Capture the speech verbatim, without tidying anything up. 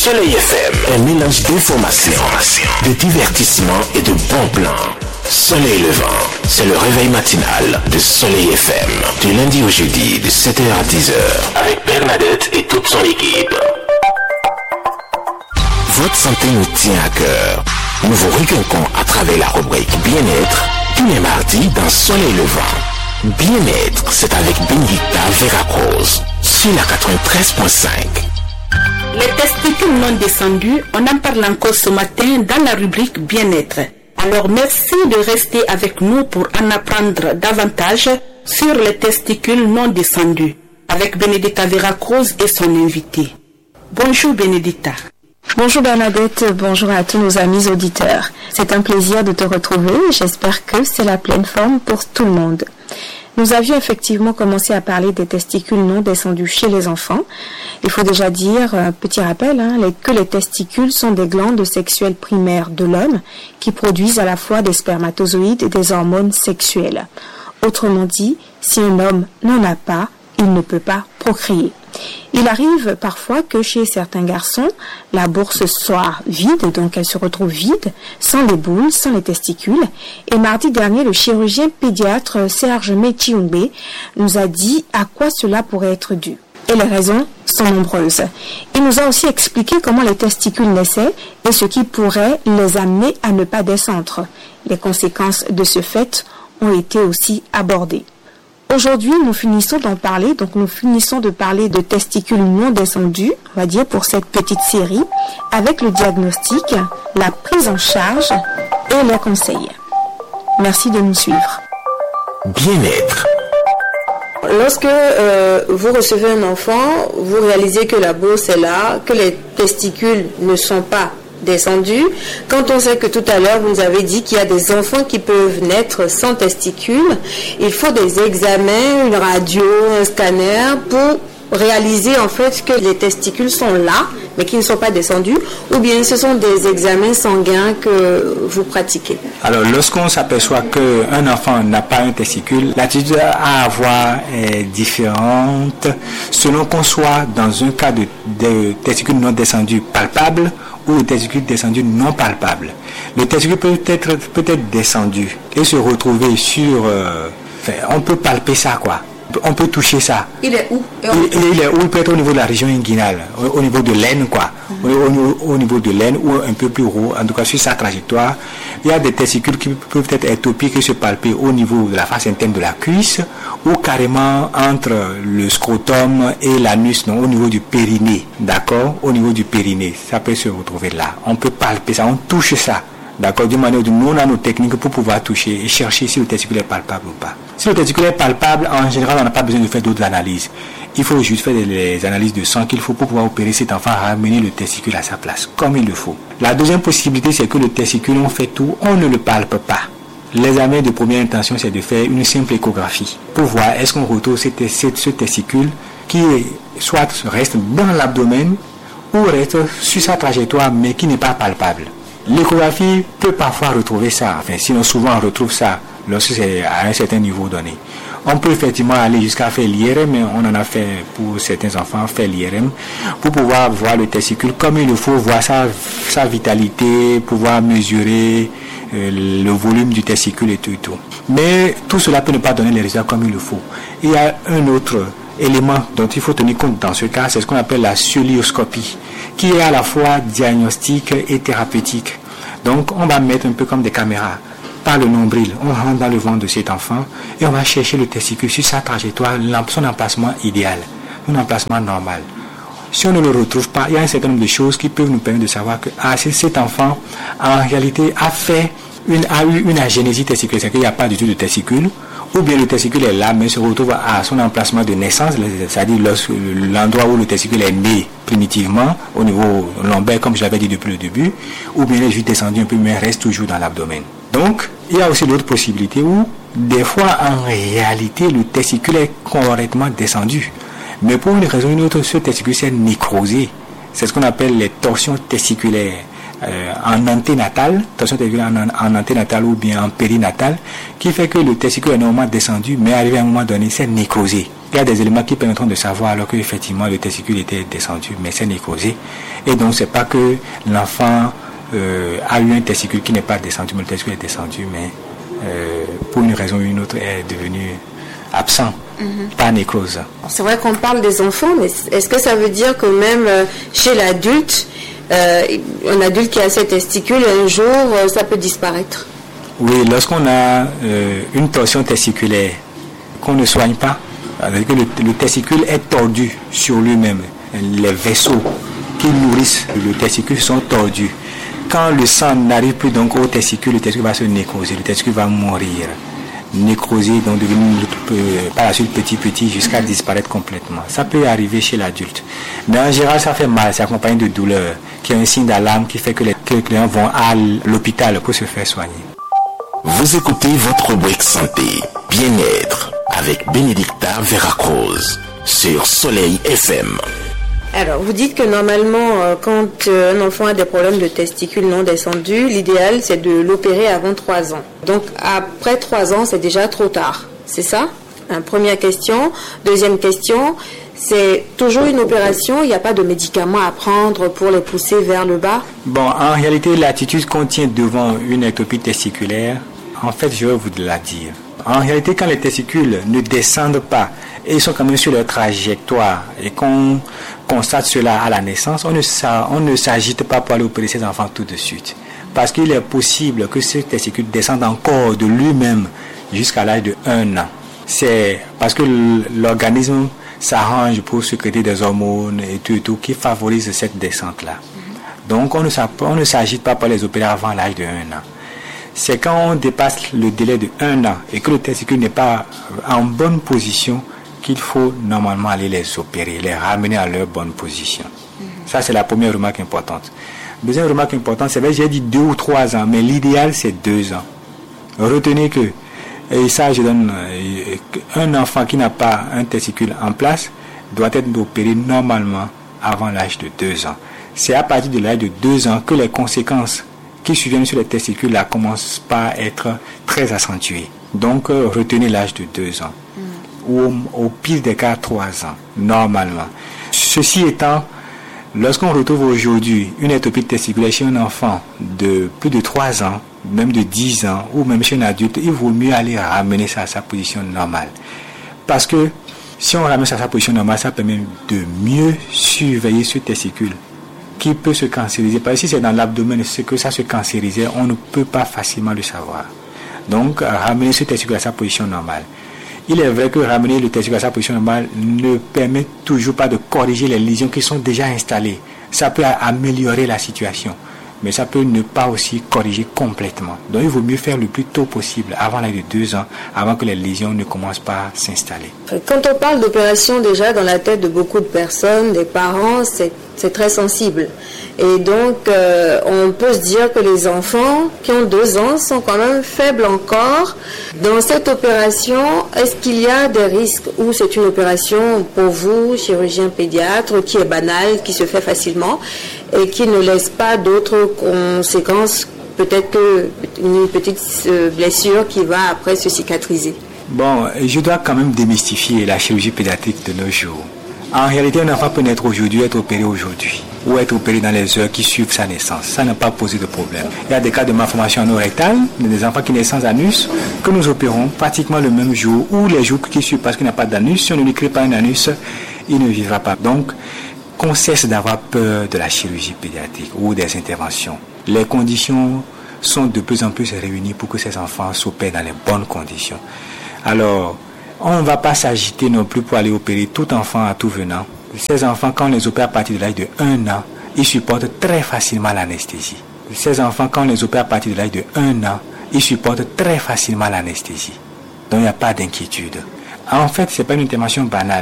Soleil F M, un mélange d'informations, de divertissement et de bons plans. Soleil levant, c'est le réveil matinal de Soleil F M, du lundi au jeudi de sept heures à dix heures, avec Bernadette et toute son équipe. Votre santé nous tient à cœur. Nous vous recueillons à travers la rubrique Bien-être, tous les mardis dans Soleil levant. Bien-être, c'est avec Benedicta Veracruz, sur la quatre-vingt-treize virgule cinq. Les testicules non descendus, on en parle encore ce matin dans la rubrique Bien-être. Alors merci de rester avec nous pour en apprendre davantage sur les testicules non descendus, avec Benedicta Veracruz et son invité. Bonjour Benedicta. Bonjour Bernadette, bonjour à tous nos amis auditeurs. C'est un plaisir de te retrouver, j'espère que c'est la pleine forme pour tout le monde. Nous avions effectivement commencé à parler des testicules non descendus chez les enfants. Il faut déjà dire, un petit rappel, hein, les, que les testicules sont des glandes sexuelles primaires de l'homme qui produisent à la fois des spermatozoïdes et des hormones sexuelles. Autrement dit, si un homme n'en a pas, il ne peut pas procréer. Il arrive parfois que chez certains garçons, la bourse soit vide, donc elle se retrouve vide, sans les boules, sans les testicules. Et mardi dernier, le chirurgien pédiatre Serge Mechiungbe nous a dit à quoi cela pourrait être dû. Et les raisons sont nombreuses. Il nous a aussi expliqué comment les testicules naissaient et ce qui pourrait les amener à ne pas descendre. Les conséquences de ce fait ont été aussi abordées. Aujourd'hui, nous finissons d'en parler, donc nous finissons de parler de testicules non descendus, on va dire pour cette petite série, avec le diagnostic, la prise en charge et les conseils. Merci de nous suivre. Bien-être. Lorsque euh, vous recevez un enfant, vous réalisez que la bourse est là, que les testicules ne sont pas descendus. Quand on sait que tout à l'heure vous nous avez dit qu'il y a des enfants qui peuvent naître sans testicules, il faut des examens, une radio, un scanner pour réaliser en fait que les testicules sont là mais qui ne sont pas descendus, ou bien ce sont des examens sanguins que vous pratiquez. Alors lorsqu'on s'aperçoit qu'un enfant n'a pas un testicule, l'attitude à avoir est différente selon qu'on soit dans un cas de, de testicules non descendus palpables ou de testicules descendus non palpables. Le testicule peut être, peut être descendu et se retrouver sur... Euh, enfin, on peut palper ça, quoi. On peut toucher ça. Il est où? il, il est où? Il peut être au niveau de la région inguinale, au, au niveau de l'aine, quoi. Mm-hmm. Au, au, au niveau de l'aine ou un peu plus haut, en tout cas sur sa trajectoire. Il y a des testicules qui peuvent être ectopiques et se palper au niveau de la face interne de la cuisse ou carrément entre le scrotum et l'anus, non, au niveau du périnée, d'accord? Au niveau du périnée, ça peut se retrouver là. On peut palper ça, on touche ça. D'accord, d'une manière ou d'une autre, on a nos techniques pour pouvoir toucher et chercher si le testicule est palpable ou pas. Si le testicule est palpable, en général, on n'a pas besoin de faire d'autres analyses. Il faut juste faire les analyses de sang qu'il faut pour pouvoir opérer cet enfant, ramener le testicule à sa place, comme il le faut. La deuxième possibilité, c'est que le testicule, on fait tout, on ne le palpe pas. L'examen de première intention, c'est de faire une simple échographie pour voir est-ce qu'on retrouve ce, ce testicule qui soit reste dans l'abdomen ou reste sur sa trajectoire, mais qui n'est pas palpable. L'échographie peut parfois retrouver ça, enfin sinon souvent on retrouve ça lorsque c'est à un certain niveau donné. On peut effectivement aller jusqu'à faire l'I R M, mais on en a fait pour certains enfants, faire l'I R M, pour pouvoir voir le testicule comme il le faut, voir sa, sa vitalité, pouvoir mesurer euh, le volume du testicule et tout et tout. Mais tout cela peut ne pas donner les résultats comme il le faut. Il y a un autre élément dont il faut tenir compte dans ce cas, c'est ce qu'on appelle la cœlioscopie, qui est à la fois diagnostique et thérapeutique. Donc on va mettre un peu comme des caméras par le nombril, on rentre dans le ventre de cet enfant et on va chercher le testicule sur sa trajectoire, son emplacement idéal, son emplacement normal. Si on ne le retrouve pas, il y a un certain nombre de choses qui peuvent nous permettre de savoir que ah, cet enfant en réalité a fait une, a eu une agénésie testiculaire, c'est-à-dire qu'il n'y a pas du tout de testicule, ou bien le testicule est là mais se retrouve à son emplacement de naissance, c'est-à-dire l'endroit où le testicule est né primitivement au niveau lombaire comme je l'avais dit depuis le début, ou bien il est juste descendu un peu mais reste toujours dans l'abdomen. Donc il y a aussi d'autres possibilités où des fois en réalité le testicule est correctement descendu, mais pour une raison ou une autre ce testicule s'est nécrosé. C'est ce qu'on appelle les torsions testiculaires. Euh, en anténatal, torsion testiculaire en, en anténatal ou bien en périnatal, qui fait que le testicule est normalement descendu, mais arrivé à un moment donné, c'est nécrosé. il y a des éléments qui permettront de savoir alors qu'effectivement le testicule était descendu, mais c'est nécrosé. Et donc c'est pas que l'enfant euh, a eu un testicule qui n'est pas descendu, mais le testicule est descendu, mais euh, pour une raison ou une autre est devenu absent, mm-hmm. pas nécrose. C'est vrai qu'on parle des enfants, mais est-ce que ça veut dire que même chez l'adulte, euh, un adulte qui a ses testicules, un jour, ça peut disparaître? Oui, lorsqu'on a euh, une torsion testiculaire qu'on ne soigne pas, c'est-à-dire que le, le testicule est tordu sur lui-même. Les vaisseaux qui nourrissent le testicule sont tordus. Quand le sang n'arrive plus donc au testicule, le testicule va se nécroser, le testicule va mourir. Nécroser, donc devenir euh, par la suite petit petit jusqu'à disparaître complètement. Ça peut arriver chez l'adulte. Mais en général, ça fait mal, ça accompagne de douleur, qui est un signe d'alarme qui fait que les, que les clients vont à l'hôpital pour se faire soigner. Vous écoutez votre rubrique santé, bien-être, avec Bénédicta Veracruz, sur Soleil F M. Alors, vous dites que normalement, euh, quand euh, un enfant a des problèmes de testicules non descendus, l'idéal, c'est de l'opérer avant trois ans. Donc, après trois ans, c'est déjà trop tard. C'est ça? Hein, première question. Deuxième question, c'est toujours une opération, il n'y a pas de médicaments à prendre pour les pousser vers le bas? Bon, en réalité, l'attitude qu'on tient devant une ectopie testiculaire, en fait, je vais vous la dire. En réalité, quand les testicules ne descendent pas et ils sont quand même sur leur trajectoire et qu'on constate cela à la naissance, on ne, on ne s'agite pas pour aller opérer ces enfants tout de suite. Parce qu'il est possible que ces testicules descendent encore de lui-même jusqu'à l'âge de un an. C'est parce que l'organisme s'arrange pour sécréter des hormones et tout et tout qui favorisent cette descente-là. Donc, on ne, on ne s'agite pas pour les opérer avant l'âge de un an. C'est quand on dépasse le délai de un an et que le testicule n'est pas en bonne position qu'il faut normalement aller les opérer, les ramener à leur bonne position. Mm-hmm. Ça, c'est la première remarque importante. Deuxième remarque importante, c'est vrai, j'ai dit deux ou trois ans, mais l'idéal, c'est deux ans. Retenez que, et ça, je donne, un enfant qui n'a pas un testicule en place doit être opéré normalement avant l'âge de deux ans. C'est à partir de l'âge de deux ans que les conséquences qui surviennent sur les testicules là commencent pas à être très accentuées. Donc, euh, retenez l'âge de deux ans. Mm. Ou au, au pire des cas, trois ans, normalement. Ceci étant, lorsqu'on retrouve aujourd'hui une ectopie testiculaire chez un enfant de plus de trois ans, même de dix ans, ou même chez un adulte, il vaut mieux aller ramener ça à sa position normale. Parce que si on ramène ça à sa position normale, ça permet de mieux surveiller ce testicule qui peut se cancériser. Parce que si c'est dans l'abdomen, c'est que ça se cancérisait, on ne peut pas facilement le savoir. Donc, ramener ce testicule à sa position normale. Il est vrai que ramener le testicule à sa position normale ne permet toujours pas de corriger les lésions qui sont déjà installées. Ça peut améliorer la situation, mais ça peut ne pas aussi corriger complètement. Donc, il vaut mieux faire le plus tôt possible, avant l'âge de deux ans, avant que les lésions ne commencent pas à s'installer. Quand on parle d'opération, déjà, dans la tête de beaucoup de personnes, des parents, c'est, c'est très sensible. Et donc, euh, on peut se dire que les enfants qui ont deux ans sont quand même faibles encore. Dans cette opération, est-ce qu'il y a des risques ou c'est une opération pour vous, chirurgien pédiatre, qui est banale, qui se fait facilement et qui ne laisse pas d'autres conséquences, peut-être qu'une petite blessure qui va après se cicatriser? Bon, je dois quand même démystifier la chirurgie pédiatrique de nos jours. En réalité, un enfant peut naître aujourd'hui, être opéré aujourd'hui, ou être opéré dans les heures qui suivent sa naissance. Ça n'a pas posé de problème. Il y a des cas de malformation anorectale, des enfants qui naissent sans anus, que nous opérons pratiquement le même jour, ou les jours qui suivent parce qu'il n'a pas d'anus. Si on ne lui crée pas un anus, il ne vivra pas. Donc, qu'on cesse d'avoir peur de la chirurgie pédiatrique ou des interventions. Les conditions sont de plus en plus réunies pour que ces enfants s'opèrent dans les bonnes conditions. Alors, on ne va pas s'agiter non plus pour aller opérer tout enfant à tout venant. Ces enfants, quand on les opère à partir de l'âge de un an, ils supportent très facilement l'anesthésie. Ces enfants, quand on les opère à partir de l'âge de un an, ils supportent très facilement l'anesthésie. Donc, il n'y a pas d'inquiétude. En fait, ce n'est pas une intervention banale.